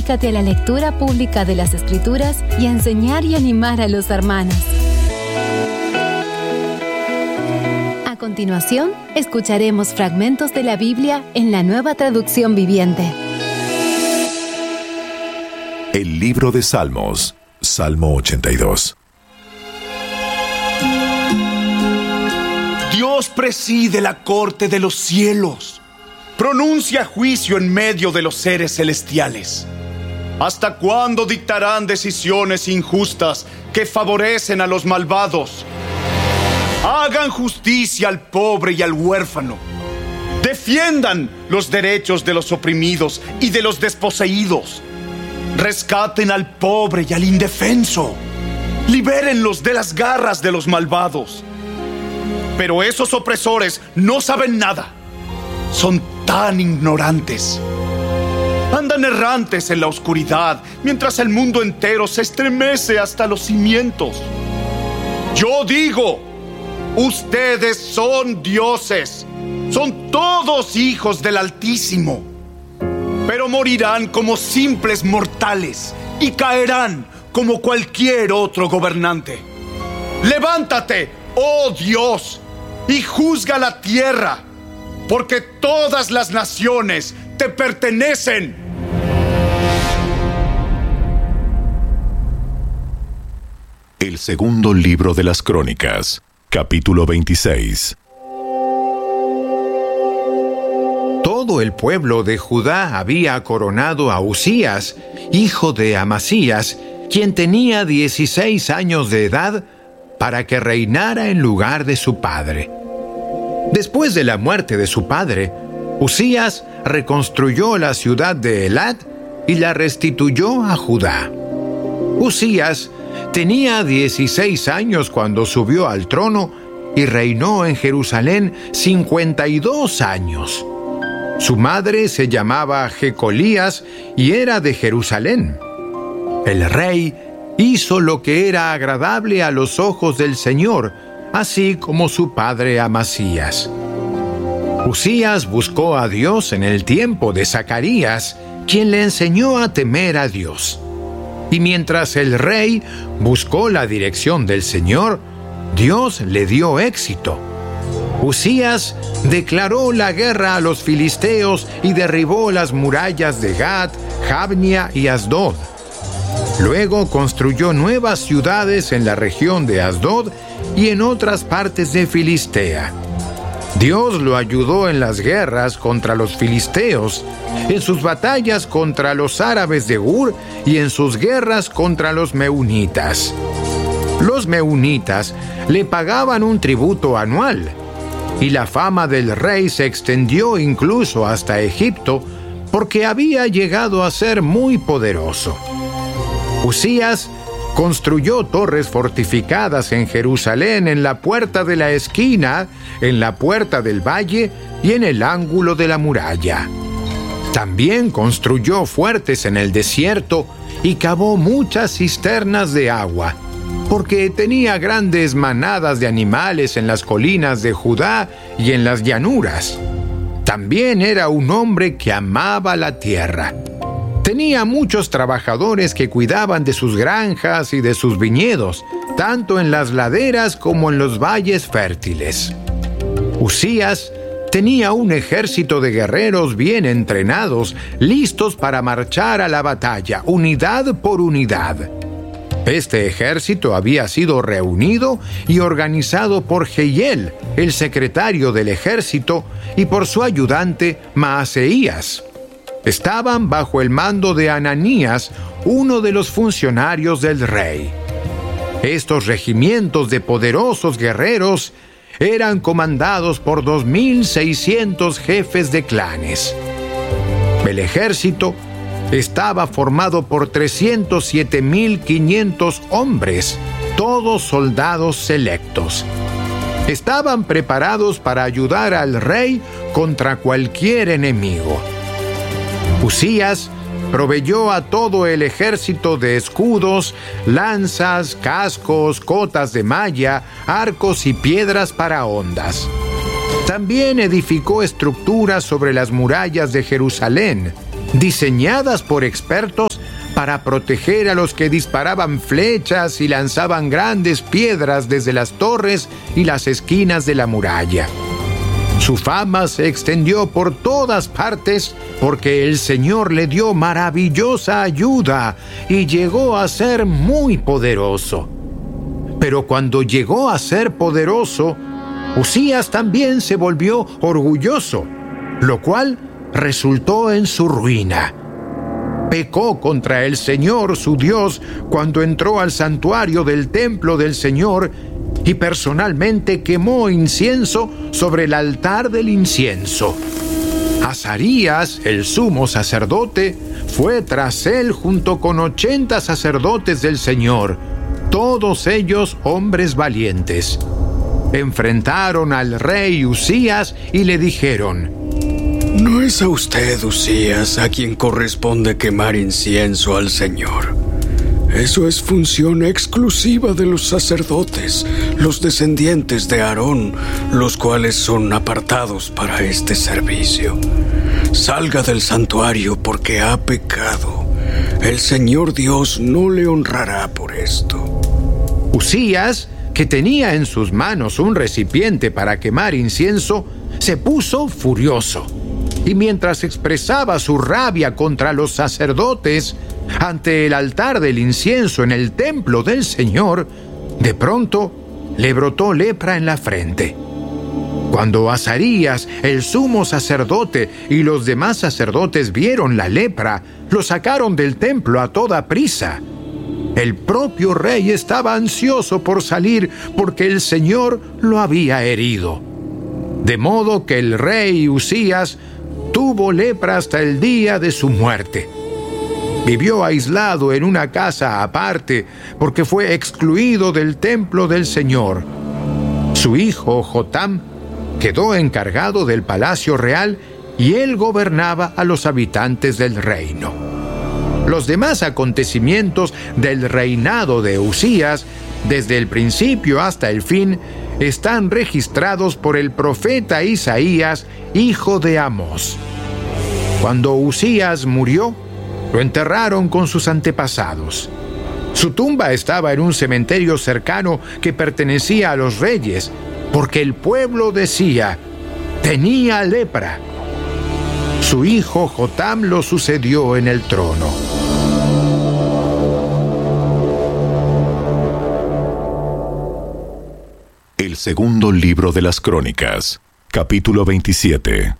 dedícate a la lectura pública de las Escrituras y a enseñar y animar a los hermanos. A continuación, escucharemos fragmentos de la Biblia en la Nueva Traducción Viviente. El libro de Salmos, Salmo 82. Dios preside la corte de los cielos, pronuncia juicio en medio de los seres celestiales. ¿Hasta cuándo dictarán decisiones injustas que favorecen a los malvados? Hagan justicia al pobre y al huérfano. Defiendan los derechos de los oprimidos y de los desposeídos. Rescaten al pobre y al indefenso. Libérenlos de las garras de los malvados. Pero esos opresores no saben nada. Son tan ignorantes. Andan errantes en la oscuridad, mientras el mundo entero se estremece hasta los cimientos. Yo digo, ustedes son dioses. Son todos hijos del Altísimo. Pero morirán como simples mortales y caerán como cualquier otro gobernante. Levántate, oh Dios, y juzga la tierra, porque todas las naciones te pertenecen. El segundo libro de las Crónicas, capítulo 26. Todo el pueblo de Judá había coronado a Uzías, hijo de Amasías, quien tenía 16 años de edad, para que reinara en lugar de su padre. Después de la muerte de su padre, Uzías reconstruyó la ciudad de Elat y la restituyó a Judá. Uzías tenía 16 años cuando subió al trono y reinó en Jerusalén 52 años. Su madre se llamaba Jecolías y era de Jerusalén. El rey hizo lo que era agradable a los ojos del Señor, así como su padre Amasías. Uzías buscó a Dios en el tiempo de Zacarías, quien le enseñó a temer a Dios. Y mientras el rey buscó la dirección del Señor, Dios le dio éxito. Uzías declaró la guerra a los filisteos y derribó las murallas de Gat, Jabnia y Asdod. Luego construyó nuevas ciudades en la región de Asdod y en otras partes de Filistea. Dios lo ayudó en las guerras contra los filisteos, en sus batallas contra los árabes de Ur y en sus guerras contra los meunitas. Los meunitas le pagaban un tributo anual, y la fama del rey se extendió incluso hasta Egipto, porque había llegado a ser muy poderoso. Uzías construyó torres fortificadas en Jerusalén, en la puerta de la esquina, en la puerta del valle y en el ángulo de la muralla. También construyó fuertes en el desierto y cavó muchas cisternas de agua, porque tenía grandes manadas de animales en las colinas de Judá y en las llanuras. También era un hombre que amaba la tierra. Tenía muchos trabajadores que cuidaban de sus granjas y de sus viñedos, tanto en las laderas como en los valles fértiles. Uzías tenía un ejército de guerreros bien entrenados, listos para marchar a la batalla, unidad por unidad. Este ejército había sido reunido y organizado por Jehiel, el secretario del ejército, y por su ayudante Maaseías. Estaban bajo el mando de Ananías, uno de los funcionarios del rey. Estos regimientos de poderosos guerreros eran comandados por 2,600 jefes de clanes. El ejército estaba formado por 307,500 hombres, todos soldados selectos. Estaban preparados para ayudar al rey contra cualquier enemigo. Uzías proveyó a todo el ejército de escudos, lanzas, cascos, cotas de malla, arcos y piedras para hondas. También edificó estructuras sobre las murallas de Jerusalén diseñadas por expertos para proteger a los que disparaban flechas y lanzaban grandes piedras desde las torres y las esquinas de la muralla. Su fama se extendió por todas partes porque el Señor le dio maravillosa ayuda y llegó a ser muy poderoso. Pero cuando llegó a ser poderoso, Usías también se volvió orgulloso, lo cual resultó en su ruina. Pecó contra el Señor su Dios cuando entró al santuario del templo del Señor y personalmente quemó incienso sobre el altar del incienso. Azarías, el sumo sacerdote, fue tras él junto con 80 sacerdotes del Señor, todos ellos hombres valientes. Enfrentaron al rey Usías y le dijeron: ¿No es a usted, Usías, a quien corresponde quemar incienso al Señor? Eso es función exclusiva de los sacerdotes, los descendientes de Aarón, los cuales son apartados para este servicio. Salga del santuario porque ha pecado. El Señor Dios no le honrará por esto. Usías, que tenía en sus manos un recipiente para quemar incienso, se puso furioso. Y mientras expresaba su rabia contra los sacerdotes ante el altar del incienso en el templo del Señor, de pronto le brotó lepra en la frente. Cuando Azarías, el sumo sacerdote, y los demás sacerdotes vieron la lepra, lo sacaron del templo a toda prisa. El propio rey estaba ansioso por salir porque el Señor lo había herido. De modo que el rey Usías tuvo lepra hasta el día de su muerte. Vivió aislado en una casa aparte porque fue excluido del templo del Señor. Su hijo Jotam quedó encargado del palacio real y él gobernaba a los habitantes del reino. Los demás acontecimientos del reinado de Usías, desde el principio hasta el fin, están registrados por el profeta Isaías, hijo de Amós. Cuando Usías murió, lo enterraron con sus antepasados. Su tumba estaba en un cementerio cercano que pertenecía a los reyes, porque el pueblo decía: tenía lepra. Su hijo Jotam lo sucedió en el trono. El segundo libro de las Crónicas, capítulo 27.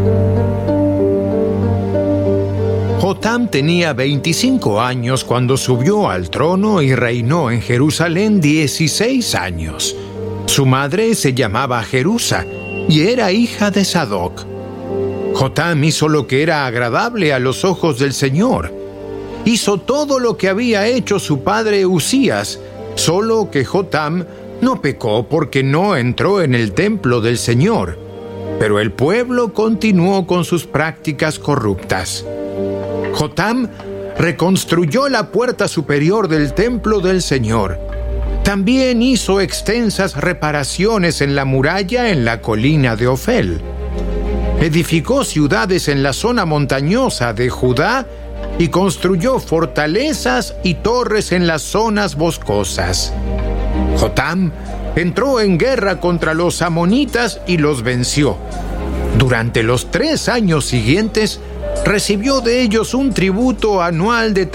Jotam tenía 25 años cuando subió al trono y reinó en Jerusalén 16 años. Su madre se llamaba Jerusa y era hija de Sadoc. Jotam hizo lo que era agradable a los ojos del Señor. Hizo todo lo que había hecho su padre Usías, solo que Jotam no pecó porque no entró en el templo del Señor. Pero el pueblo continuó con sus prácticas corruptas. Jotam reconstruyó la puerta superior del templo del Señor. También hizo extensas reparaciones en la muralla en la colina de Ofel. Edificó ciudades en la zona montañosa de Judá y construyó fortalezas y torres en las zonas boscosas. Jotam entró en guerra contra los amonitas y los venció. Durante los 3 años siguientes, recibió de ellos un tributo anual de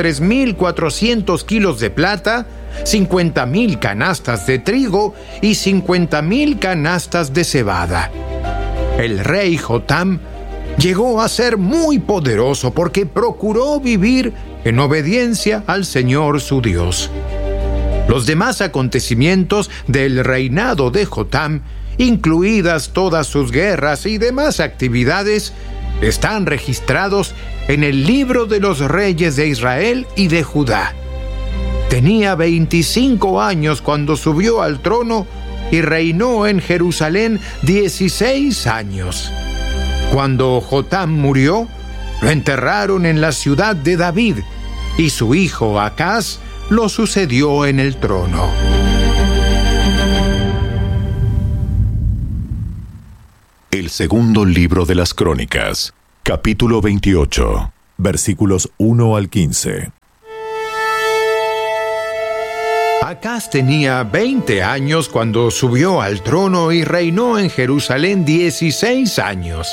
3,400 kilos de plata, 50,000 canastas de trigo y 50,000 canastas de cebada. El rey Jotam llegó a ser muy poderoso porque procuró vivir en obediencia al Señor su Dios. Los demás acontecimientos del reinado de Jotam, incluidas todas sus guerras y demás actividades, están registrados en el libro de los reyes de Israel y de Judá. Tenía 25 años cuando subió al trono y reinó en Jerusalén 16 años. Cuando Jotam murió, lo enterraron en la ciudad de David y su hijo Acaz lo sucedió en el trono. El segundo libro de las Crónicas, capítulo 28. versículos 1 al 15. Acaz tenía 20 años cuando subió al trono y reinó en Jerusalén 16 años.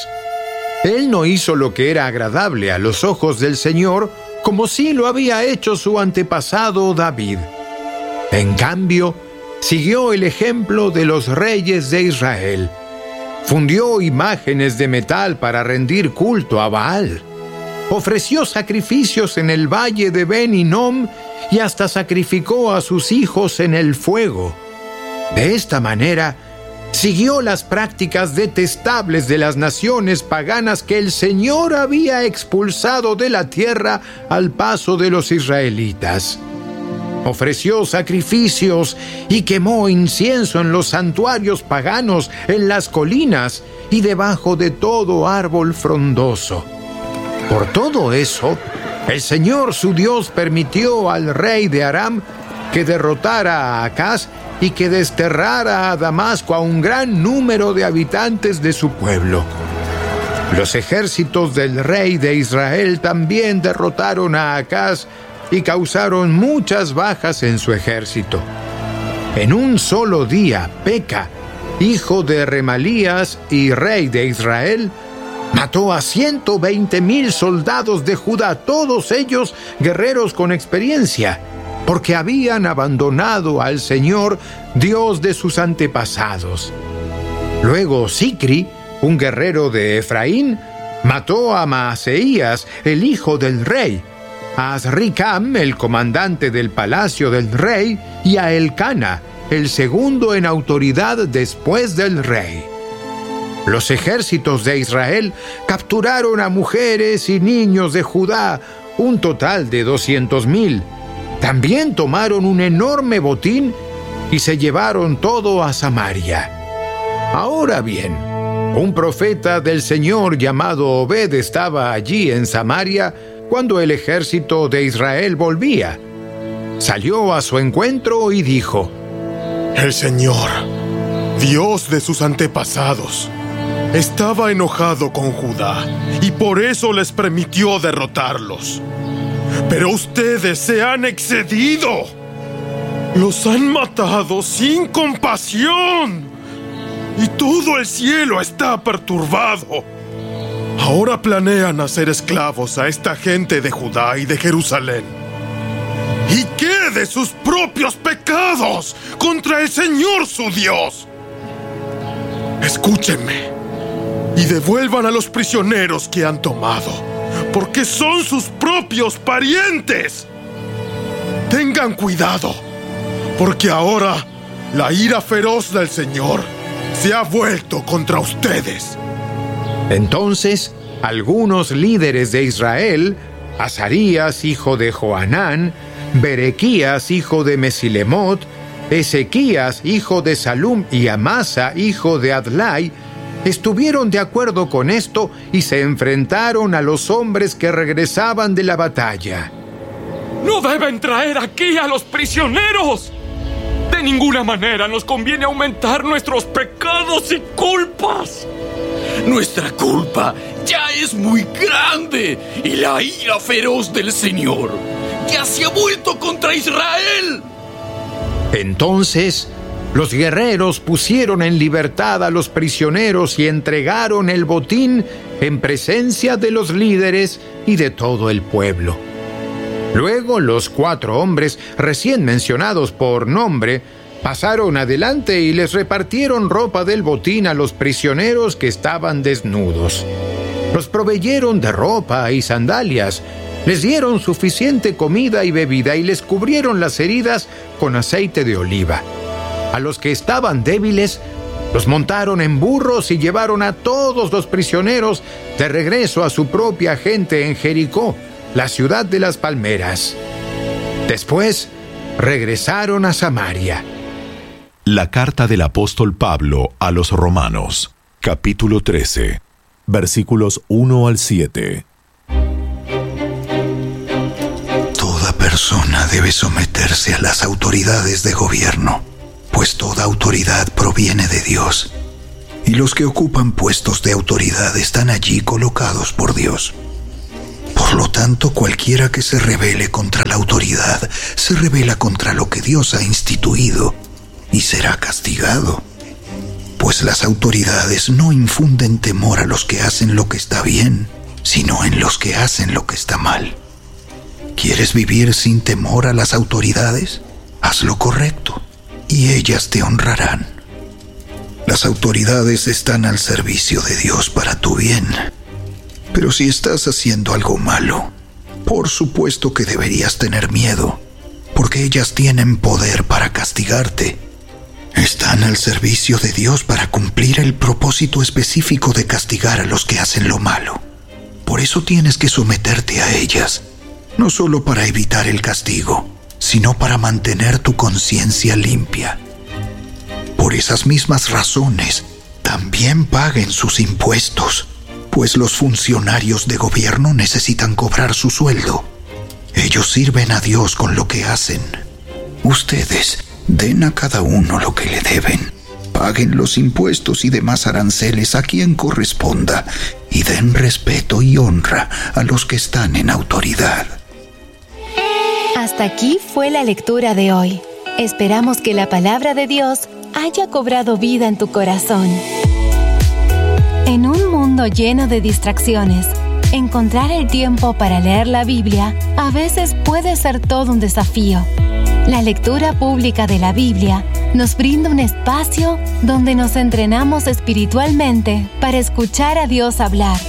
Él no hizo lo que era agradable a los ojos del Señor, como sí lo había hecho su antepasado David. En cambio, siguió el ejemplo de los reyes de Israel. Fundió imágenes de metal para rendir culto a Baal. Ofreció sacrificios en el valle de Ben Hinnom y hasta sacrificó a sus hijos en el fuego. De esta manera, siguió las prácticas detestables de las naciones paganas que el Señor había expulsado de la tierra al paso de los israelitas. Ofreció sacrificios y quemó incienso en los santuarios paganos, en las colinas y debajo de todo árbol frondoso. Por todo eso, el Señor su Dios permitió al rey de Aram que derrotara a Acaz y que desterrara a Damasco a un gran número de habitantes de su pueblo. Los ejércitos del rey de Israel también derrotaron a Acaz y causaron muchas bajas en su ejército. En un solo día, Peca, hijo de Remalías y rey de Israel, mató a 120,000 soldados de Judá, todos ellos guerreros con experiencia, porque habían abandonado al Señor, Dios de sus antepasados. Luego Sicri, un guerrero de Efraín, mató a Maaseías, el hijo del rey, a Azricam, el comandante del palacio del rey, y a Elcana, el segundo en autoridad después del rey. Los ejércitos de Israel capturaron a mujeres y niños de Judá, un total de 200,000. También tomaron un enorme botín y se llevaron todo a Samaria. Ahora bien, un profeta del Señor llamado Obed estaba allí en Samaria cuando el ejército de Israel volvía. Salió a su encuentro y dijo: El Señor, Dios de sus antepasados, estaba enojado con Judá y por eso les permitió derrotarlos. Pero ustedes se han excedido. Los han matado sin compasión. Y todo el cielo está perturbado. Ahora planean hacer esclavos a esta gente de Judá y de Jerusalén. ¿Y qué de sus propios pecados contra el Señor su Dios? Escúchenme y devuelvan a los prisioneros que han tomado, porque son sus propios parientes. Tengan cuidado, porque ahora la ira feroz del Señor se ha vuelto contra ustedes. Entonces, algunos líderes de Israel, Azarías, hijo de Johanán, Berequías, hijo de Mesilemot, Ezequías, hijo de Salum, y Amasa, hijo de Adlai, estuvieron de acuerdo con esto y se enfrentaron a los hombres que regresaban de la batalla. ¡No deben traer aquí a los prisioneros! De ninguna manera nos conviene aumentar nuestros pecados y culpas. Nuestra culpa ya es muy grande y la ira feroz del Señor ya se ha vuelto contra Israel. Entonces, los guerreros pusieron en libertad a los prisioneros y entregaron el botín en presencia de los líderes y de todo el pueblo. Luego los 4 hombres recién mencionados por nombre pasaron adelante y les repartieron ropa del botín a los prisioneros que estaban desnudos. Los proveyeron de ropa y sandalias, les dieron suficiente comida y bebida y les cubrieron las heridas con aceite de oliva. A los que estaban débiles, los montaron en burros y llevaron a todos los prisioneros de regreso a su propia gente en Jericó, la ciudad de las palmeras. Después, regresaron a Samaria. La carta del apóstol Pablo a los Romanos, capítulo 13, versículos 1 al 7. Toda persona debe someterse a las autoridades de gobierno, pues toda autoridad proviene de Dios, y los que ocupan puestos de autoridad están allí colocados por Dios. Por Por lo tanto, cualquiera que se rebele contra la autoridad, se rebela contra lo que Dios ha instituido y será castigado. Pues las autoridades no infunden temor a los que hacen lo que está bien, sino en los que hacen lo que está mal. ¿Quieres vivir sin temor a las autoridades? Haz lo correcto, y ellas te honrarán. Las autoridades están al servicio de Dios para tu bien. Pero si estás haciendo algo malo, por supuesto que deberías tener miedo, porque ellas tienen poder para castigarte. Están al servicio de Dios para cumplir el propósito específico de castigar a los que hacen lo malo. Por eso tienes que someterte a ellas, no solo para evitar el castigo, sino para mantener tu conciencia limpia. Por esas mismas razones, también paguen sus impuestos, pues los funcionarios de gobierno necesitan cobrar su sueldo. Ellos sirven a Dios con lo que hacen. Ustedes den a cada uno lo que le deben. Paguen los impuestos y demás aranceles a quien corresponda y den respeto y honra a los que están en autoridad. Hasta aquí fue la lectura de hoy. Esperamos que la palabra de Dios haya cobrado vida en tu corazón. En un mundo lleno de distracciones, encontrar el tiempo para leer la Biblia a veces puede ser todo un desafío. La lectura pública de la Biblia nos brinda un espacio donde nos entrenamos espiritualmente para escuchar a Dios hablar.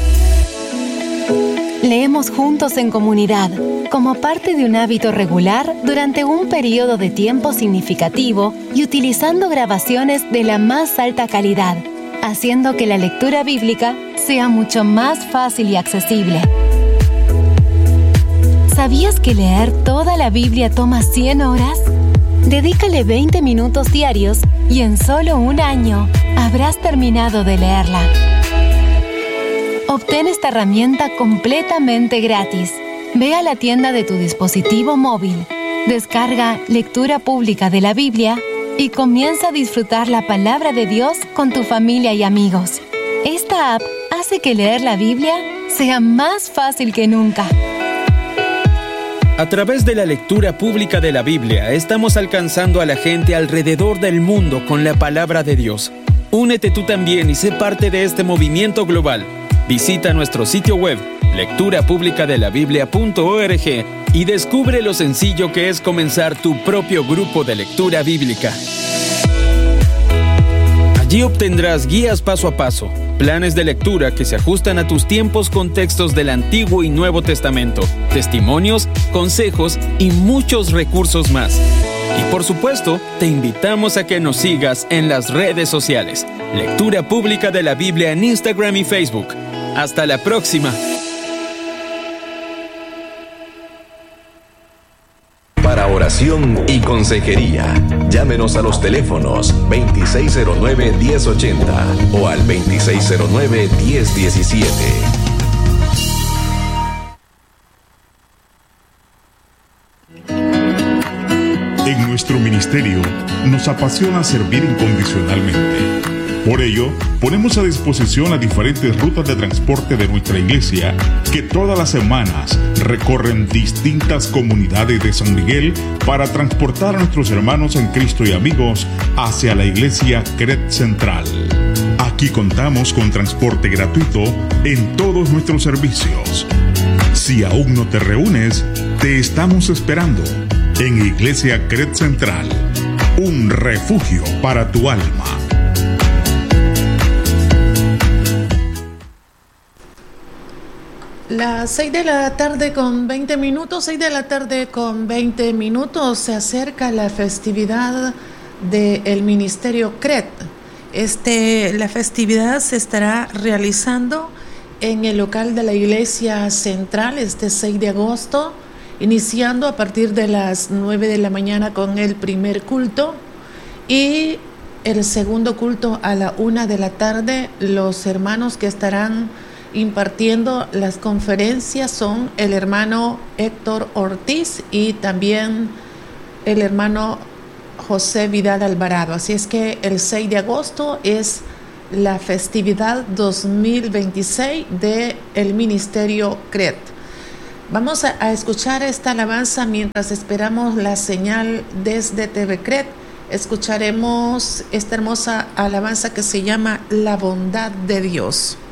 Leemos juntos en comunidad, como parte de un hábito regular durante un periodo de tiempo significativo y utilizando grabaciones de la más alta calidad, haciendo que la lectura bíblica sea mucho más fácil y accesible. ¿Sabías que leer toda la Biblia toma 100 horas? Dedícale 20 minutos diarios y en solo un año habrás terminado de leerla. Obtén esta herramienta completamente gratis. Ve a la tienda de tu dispositivo móvil, descarga Lectura Pública de la Biblia y comienza a disfrutar la palabra de Dios con tu familia y amigos. Esta app hace que leer la Biblia sea más fácil que nunca. A través de la lectura pública de la Biblia, estamos alcanzando a la gente alrededor del mundo con la palabra de Dios. Únete tú también y sé parte de este movimiento global. Visita nuestro sitio web, lecturapublicadelabiblia.org, y descubre lo sencillo que es comenzar tu propio grupo de lectura bíblica. Allí obtendrás guías paso a paso, planes de lectura que se ajustan a tus tiempos con textos del Antiguo y Nuevo Testamento, testimonios, consejos y muchos recursos más. Y por supuesto, te invitamos a que nos sigas en las redes sociales. Lectura Pública de la Biblia en Instagram y Facebook. ¡Hasta la próxima! Para oración y consejería, llámenos a los teléfonos 2609-1080 o al 2609-1017. En nuestro ministerio nos apasiona servir incondicionalmente. Por ello, ponemos a disposición las diferentes rutas de transporte de nuestra iglesia que todas las semanas recorren distintas comunidades de San Miguel para transportar a nuestros hermanos en Cristo y amigos hacia la iglesia CRED Central. Aquí contamos con transporte gratuito en todos nuestros servicios. Si aún no te reúnes, te estamos esperando en Iglesia CRED Central, un refugio para tu alma. Las 6 de la tarde con 20 minutos, 6 de la tarde con 20 minutos, se acerca la festividad del Ministerio CRED. La festividad se estará realizando en el local de la Iglesia Central este 6 de agosto, iniciando a partir de las 9 de la mañana con el primer culto y el segundo culto a la 1 de la tarde. Los hermanos que estarán impartiendo las conferencias son el hermano Héctor Ortiz y también el hermano José Vidal Alvarado. Así es que el 6 de agosto es la festividad 2026 del Ministerio CRED. Vamos a escuchar esta alabanza mientras esperamos la señal desde TV CRED. Escucharemos esta hermosa alabanza que se llama La bondad de Dios.